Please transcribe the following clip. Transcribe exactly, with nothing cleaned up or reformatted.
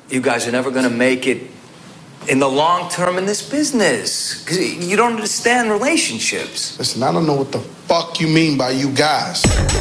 you guys are never going to make it in the long term in this business because you don't understand relationships. Listen, I don't know what the fuck you mean by you guys.